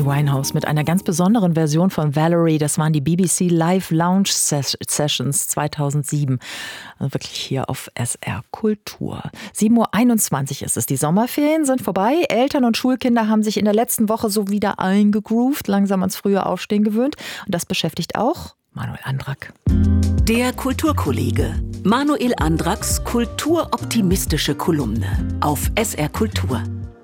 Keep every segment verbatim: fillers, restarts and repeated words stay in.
Winehouse mit einer ganz besonderen Version von Valerie. Das waren die B B C Live Lounge Sessions zweitausendsieben. Also wirklich hier auf S R Kultur. sieben Uhr einundzwanzig ist es. Die Sommerferien sind vorbei. Eltern und Schulkinder haben sich in der letzten Woche so wieder eingegroovt, langsam ans frühe Aufstehen gewöhnt. Und das beschäftigt auch Manuel Andrak. Der Kulturkollege. Manuel Andraks kulturoptimistische Kolumne auf S R Kultur.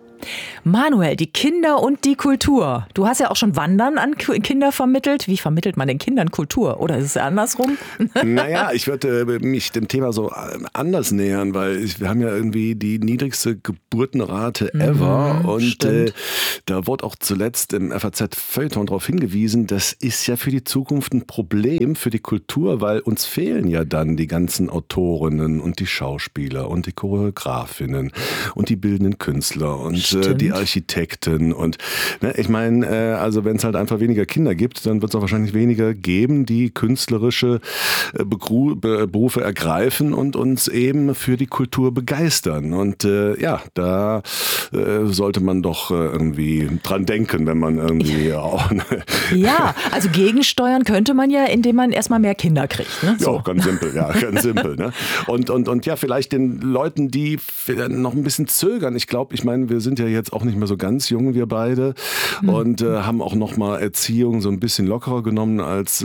Manuel, die Kinder und die Kultur. Du hast ja auch schon Wandern an Kinder vermittelt. Wie vermittelt man den Kindern Kultur? Oder ist es andersrum? Naja, ich würde mich dem Thema so anders nähern, weil ich, wir haben ja irgendwie die niedrigste Geburtenrate ever. Mhm, und äh, da wurde auch zuletzt im F A Z-Feuilleton darauf hingewiesen, das ist ja für die Zukunft ein Problem für die Kultur, weil uns fehlen ja dann die ganzen Autorinnen und die Schauspieler und die Choreografinnen und die bildenden Künstler und äh, die Architekten. Und ne, ich meine, äh, also wenn es halt einfach weniger Kinder gibt, dann wird es auch wahrscheinlich weniger geben, die künstlerische äh, Begru- Be- Berufe ergreifen und uns eben für die Kultur begeistern. Und äh, ja, da äh, sollte man doch äh, irgendwie dran denken, wenn man irgendwie auch... Ne, ja, also gegensteuern könnte man ja, indem man erstmal mehr Kinder kriegt. Ne? So. Ja, ganz simpel, ja, ganz simpel. Ne? Und, und, und ja, vielleicht den Leuten, die noch ein bisschen zögern. Ich glaube, ich meine, wir sind ja jetzt auch nicht mehr so ganz jung, wir beide, mhm. und äh, haben auch noch mal Erziehung so ein bisschen lockerer genommen als äh,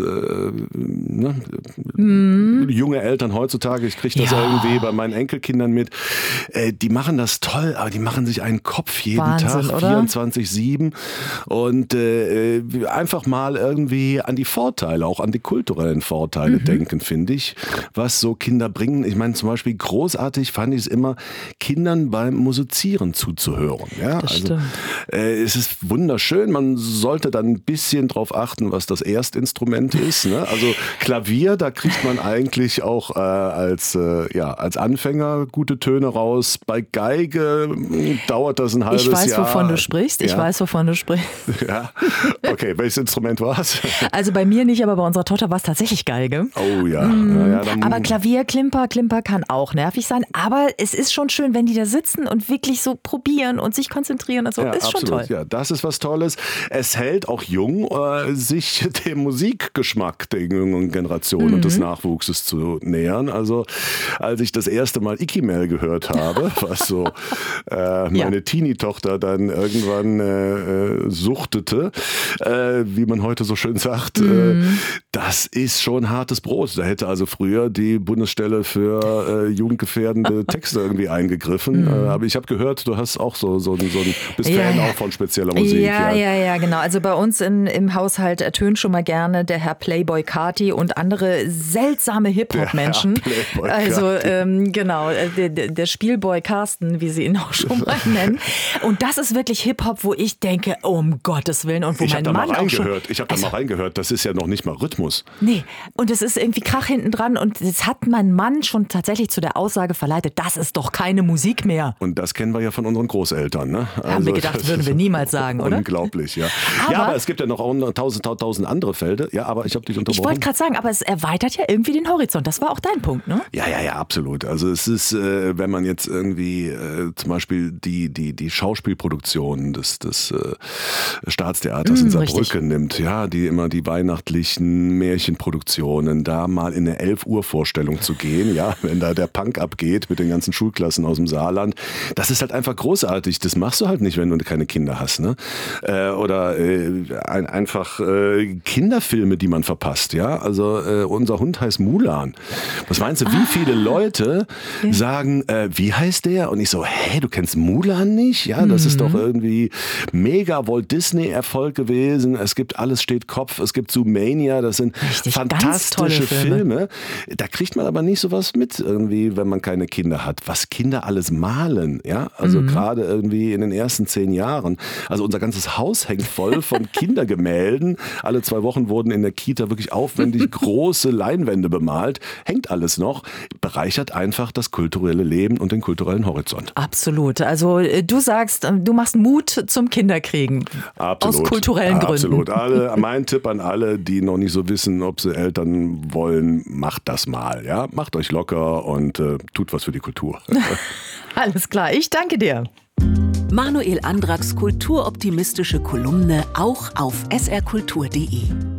ne, mhm. junge Eltern heutzutage. Ich kriege das ja irgendwie bei meinen Enkelkindern mit. Äh, die machen das toll, aber die machen sich einen Kopf jeden Wahnsinn, Tag, oder? vierundzwanzig sieben, und äh, einfach mal irgendwie an die Vorteile, auch an die kulturellen Vorteile mhm. denken, finde ich, was so Kinder bringen. Ich meine, zum Beispiel großartig fand ich es immer, Kindern beim Musizieren zuzuhören. Ja, das also, stimmt. Äh, es ist wunderschön. Man sollte dann ein bisschen drauf achten, was das Erstinstrument ist. Ne? Also Klavier, da kriegt man eigentlich auch äh, als, äh, ja, als Anfänger gute Töne raus. Bei Geige mh, dauert das ein halbes Jahr. Ich weiß, Jahr. wovon du sprichst. Ich ja. weiß, wovon du sprichst. Ja, okay. Welches Instrument war es? Also bei mir nicht, aber bei unserer Tochter war es tatsächlich Geige. Oh ja. Mhm. Na ja, dann aber Klavier, Klimper, Klimper kann auch nervig sein. Aber es ist schon schön, wenn die da sitzen und wirklich so probieren und sich konzentrieren. Also ja, ist absolut, schon toll. Ja, das ist was Tolles. Es hält auch jung, äh, sich dem Musikgeschmack der jüngeren Generation mhm. und des Nachwuchses zu nähern. Also als ich das erste Mal Ikimel gehört habe, was so äh, meine ja. Teenie-Tochter dann irgendwann äh, suchtete, äh, wie man heute so schön sagt, mhm. äh, das ist schon hartes Brot. Da hätte also früher die Bundesstelle für äh, jugendgefährdende Texte irgendwie eingegriffen. Mhm. Äh, aber ich habe gehört, du hast auch so, so, so ein, bist ja, Fan ja. auch von spezieller Musik. Ja, ja, ja, ja, genau. Also bei uns in, im Haushalt ertönt schon mal gerne der Herr Playboy Carti und andere seltsame Hip-Hop-Menschen. Ja, also ähm, genau, der, der Spielboy Carsten, wie sie ihn auch schon mal nennen. Und das ist wirklich Hip-Hop, wo ich denke, oh, um Gottes Willen. Und wo ich mein habe da Mann mal auch schon, reingehört. Ich habe da also, mal reingehört. Das ist ja noch nicht mal Rhythmus. Nee, und es ist irgendwie Krach hinten dran. Und das hat mein Mann schon tatsächlich zu der Aussage verleitet, das ist doch keine Musik mehr. Und das kennen wir ja von unseren Großeltern. Ne? Also, haben wir gedacht, würden wir niemals sagen, oder? Unglaublich, ja. Aber, ja, aber es gibt ja noch tausend, tausend andere Felder. Ja, aber ich habe dich unterbrochen. Ich wollte gerade sagen, aber es erweitert ja irgendwie den Horizont. Das war auch dein Punkt, ne? Ja, ja, ja, absolut. Also es ist, äh, wenn man jetzt irgendwie äh, zum Beispiel die, die, die Schauspielproduktion des, des äh, Staatstheaters mm, in Saarbrücken richtig. nimmt, ja, die immer die weihnachtlichen Märchenproduktionen, da mal in eine elf Uhr Vorstellung zu gehen, ja, wenn da der Punk abgeht mit den ganzen Schulklassen aus dem Saarland, das ist halt einfach großartig. Das machst du halt nicht, wenn du keine Kinder hast, ne? Äh, oder äh, ein, einfach äh, Kinderfilme, die man verpasst, ja. Also äh, unser Hund heißt Mulan. Was meinst du, wie ah. viele Leute okay. sagen, äh, wie heißt der? Und ich so, hä, du kennst Mulan nicht? Ja, das mhm. ist doch irgendwie mega Walt Disney Erfolg gewesen. Es gibt Alles steht Kopf, es gibt Zoomania, das sind Richtig, fantastische Filme. Filme. Da kriegt man aber nicht sowas mit irgendwie, wenn man keine Kinder hat. Was Kinder alles malen, ja, also mhm. gerade irgendwie in den ersten zehn Jahren. Also unser ganzes Haus hängt voll von Kindergemälden. Alle zwei Wochen wurden in der Kita wirklich aufwendig große Leinwände bemalt. Hängt alles noch. Bereichert einfach das kulturelle Leben und den kulturellen Horizont. Absolut. Also du sagst, du machst Mut zum Kinderkriegen. Absolut. Aus kulturellen Gründen. Absolut. Alle, mein Tipp an alle, die noch nicht so wissen, ob sie Eltern wollen, macht das mal. Ja? Macht euch locker und äh, tut was für die Kultur. Alles klar. Ich danke dir. Manuel Andracks kulturoptimistische Kolumne auch auf s r kultur punkt d e.